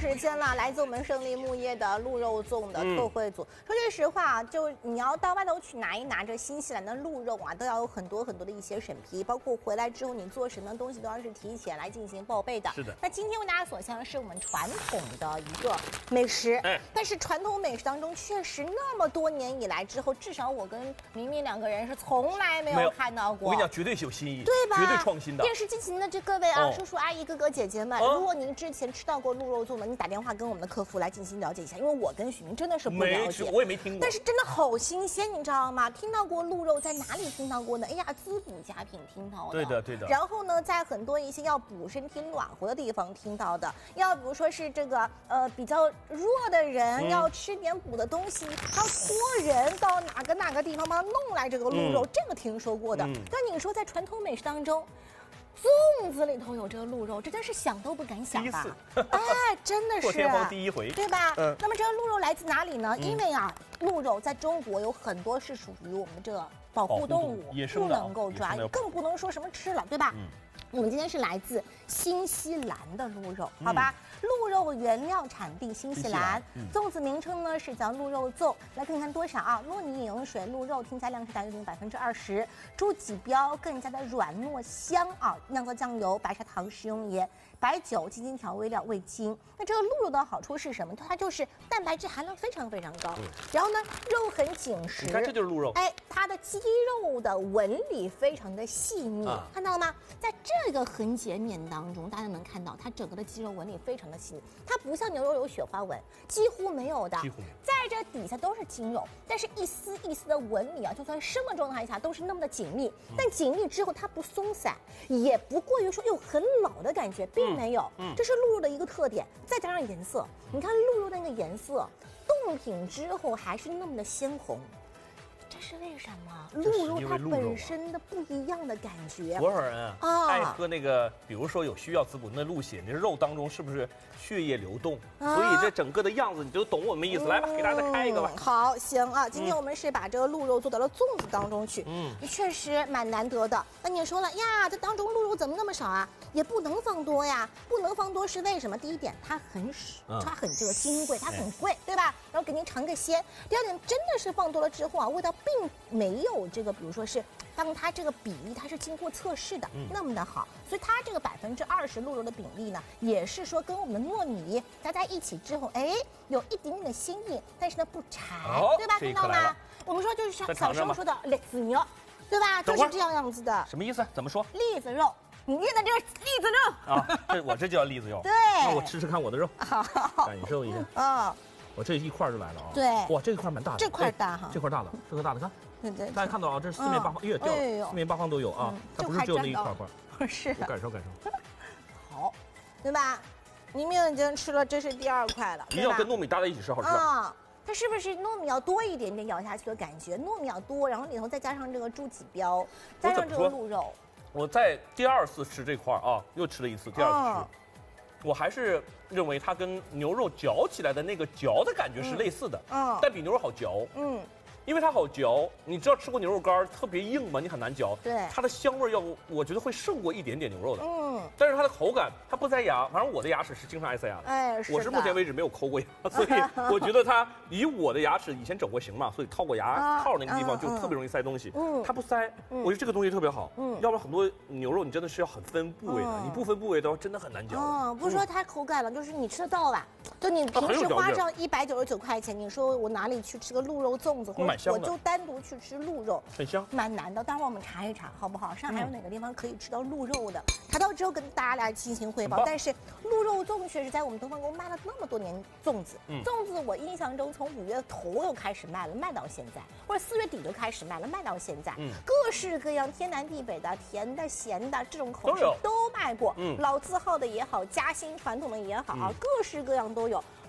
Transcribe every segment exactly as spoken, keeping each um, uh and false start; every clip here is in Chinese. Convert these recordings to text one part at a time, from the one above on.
时间了，来自我们胜利木业的鹿肉粽的特惠组。嗯、说句实话，就你要到外头去拿一拿这新西兰的鹿肉啊，都要有很多很多的一些审批，包括回来之后你做什么东西都要是提前来进行报备的。 是的。 那今天为大家所向的是我们传统的一个美食，哎，但是传统美食当中确实那么多年以来之后，至少我跟明明两个人是从来没有看到过。 我跟你讲，绝对是有新意， 对吧？ 绝对创新的。 电视机前的这各位啊，哦、叔叔阿姨、哥哥姐姐们，哦、如果您之前吃到过鹿肉粽的，你打电话跟我们的客服来进行了解一下，因为我跟许明真的是不了解， 我也没听过， 但是真的好新鲜，你知道吗？听到过鹿肉，在哪里听到过呢？哎呀，滋补佳品听到的， 对的对的。 然后呢，在很多一些要补身体暖和的地方听到的，要比如说是这个呃比较弱的人、嗯、要吃点补的东西，要托人到哪个哪个地方帮他弄来这个鹿肉，嗯、这个听说过的。嗯、但你说在传统美食当中，粽子里头有这个鹿肉，这真是想都不敢想吧？哎，真的是破天荒第一回， 对吧？嗯。那么这个鹿肉来自哪里呢？嗯、因为啊，鹿肉在中国有很多是属于我们这个保护动物，不能够抓，更不能说什么吃了，对吧？嗯。我们今天是来自新西兰的鹿肉，好吧？嗯、鹿肉原料产地新西兰，嗯、粽子名称呢是叫鹿肉粽。来看看多少啊？糯米饮水鹿肉添加量是大约是百分之二十，猪脊膘更加的软糯香啊，酿造酱油、白砂糖、食用盐、白酒、鸡精调味料、味精。那这个鹿肉的好处是什么？它就是蛋白质含量非常非常高，嗯、然后呢肉很紧实。 你看这就是鹿肉， 哎，它的肌肉的纹理非常的细腻，啊、看到了吗？在这这个横截面当中，大家能看到它整个的肌肉纹理非常的细腻，它不像牛肉有雪花纹，几乎没有的， 几乎没有。 在这底下都是筋肉，但是一丝一丝的纹理啊，就算生的状态下都是那么的紧密，嗯、但紧密之后它不松散，也不过于说又很老的感觉，并没有。嗯，嗯这是鹿肉的一个特点，再加上颜色，你看鹿肉的那个颜色，冻品之后还是那么的鲜红。这是为什么？鹿肉它本身的不一样的感觉。 多少人啊，啊爱喝那个，比如说有需要滋补那鹿血，那肉当中是不是血液流动？啊、所以这整个的样子你就懂我们意思。嗯、来吧，给大家再开一个吧。 好，行啊，今天我们是把这个鹿肉做到了粽子当中去，嗯，确实蛮难得的。那你说了呀，这当中鹿肉怎么那么少啊？也不能放多呀，不能放多是为什么？第一点，它很它很这个金贵，它很贵，哎、对吧？然后给您尝个鲜。第二点，真的是放多了之后啊，味道并没有这个，比如说是当它这个比例它是经过测试的、嗯、那么的好，所以它这个百分之二十鹿肉的比例呢，也是说跟我们的糯米加在一起之后，哎，有一点点的鲜硬，但是呢不柴，哦、对吧？看到吗？我们说就是像小时候说的栗子肉，对吧？就是这样样子的。 什么意思？怎么说？ 栗子肉。你念的这个栗子肉啊，这我这叫栗子肉。 对， 那我吃吃看我的肉，感受一下啊。我这一块就来了啊！ 对， 哇，这一块蛮大的， 这块大哈， 这块大的，这块大的，看， 对对， 大家看到啊，这是四面八方，哎呀，掉了，四面八方都有啊，它不是只有那一块块， 是， 我感受感受， 好，对吧？明明已经吃了，这是第二块了， 一定要跟糯米搭在一起吃，好吃啊！ 它是不是糯米要多一点点咬下去的感觉？糯米要多，然后里头再加上这个猪脊膘，加上这个鹿肉。 我在第二次吃这块啊，又吃了一次，第二次吃。我还是认为它跟牛肉嚼起来的那个嚼的感觉是类似的，嗯，但比牛肉好嚼，嗯，因为它好嚼。你知道吃过牛肉干特别硬吗？你很难嚼， 对， 它的香味要我觉得会胜过一点点牛肉的，嗯，但是它的口感它不塞牙，反正我的牙齿是经常爱塞牙的， 哎， 我是目前为止没有抠过牙，所以我觉得它以我的牙齿以前整过形嘛，所以套过牙套那个地方就特别容易塞东西，嗯，它不塞，我觉得这个东西特别好，嗯，要不然很多牛肉你真的是要很分部位的，你不分部位的话真的很难嚼， 嗯，不是说它口感了，就是你吃得到吧？就你平时花上一百九十九块钱，你说我哪里去吃个鹿肉粽子，或者我就单独去吃鹿肉， 很香， 蛮难的。待会儿我们查一查，好不好？上海有哪个地方可以吃到鹿肉的？查到之后跟大家来进行汇报。但是鹿肉粽确实在我们东方宫卖了那么多年，粽子，粽子我印象中从五月头就开始卖了，卖到现在，或者四月底就开始卖了，卖到现在，各式各样天南地北的，甜的、咸的这种口味都卖过，老字号的也好，嘉兴传统的也好啊，各式各样都有。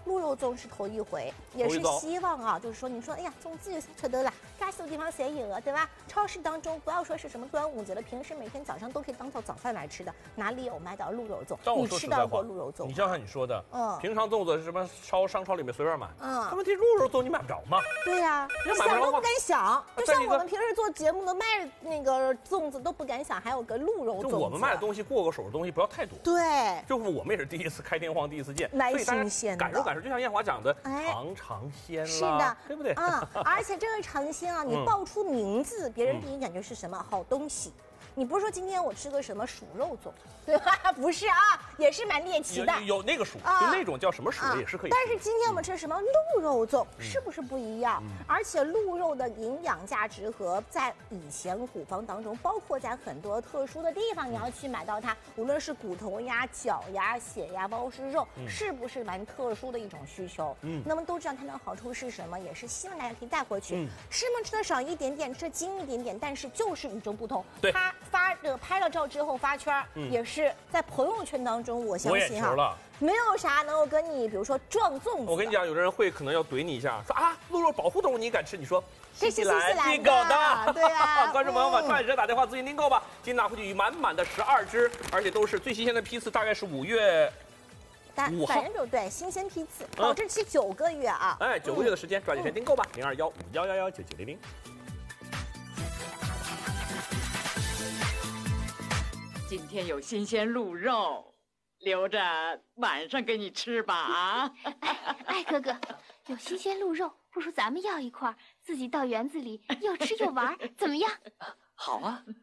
鹿肉粽是头一回，也是希望啊，就是说你说，哎呀，粽子有啥吃的啦？该有地方谁有了，对吧？超市当中不要说是什么端午节了，平时每天早上都可以当做早饭来吃的，哪里有卖到鹿肉粽？你吃到过鹿肉粽？ 你就像你说的， 嗯， 平常粽子是什么超商超里面随便买，嗯，问题鹿肉粽你买不着吗？ 对呀，想都不敢想。就像我们平时做节目的卖那个粽子都不敢想，还有个鹿肉粽。 就我们卖的东西过个手的东西不要太多。 对， 就是我们也是第一次开天荒，第一次见， 来新鲜的， 感受感受，就像艳华讲的，尝尝鲜啦， 是的， 对不对？ 啊，而且这个尝鲜啊，你报出名字，别人第一感觉是什么好东西。你不是说今天我吃个什么鼠肉粽，对吧？不是啊，也是蛮猎奇的。 有有那个鼠，就那种叫什么鼠也是可以。 但是今天我们吃什么鹿肉粽，是不是不一样？而且鹿肉的营养价值和在以前古方当中，包括在很多特殊的地方，你要去买到它，无论是骨头呀、脚呀、血呀、包是肉，是不是蛮特殊的一种需求？嗯，那么都知道它的好处是什么，也是希望大家可以带回去，吃嘛吃的少一点点，吃的精一点点，但是就是与众不同。 对， 它。发的拍了照之后发圈，嗯、也是在朋友圈当中，我相信哈，没有啥能够跟你，比如说撞粽子。 我跟你讲，有的人会可能要怼你一下，说啊，鹿肉保护动物你敢吃？你说这是新西兰进口的， 对啊。 观众朋友们，抓紧时间打电话咨询订购吧，今天拿回去满满的十二只，而且都是最新鲜的批次，大概是五月五号， 反正就对，新鲜批次，保质期九个月啊。 哎，九个月的时间，抓紧时间订购吧，零二幺五幺幺幺九九零零。 今天有新鲜鹿肉，留着晚上给你吃吧啊！ 哎，哎，哥哥，有新鲜鹿肉，不如咱们要一块，自己到园子里又吃又玩，怎么样？ 好啊，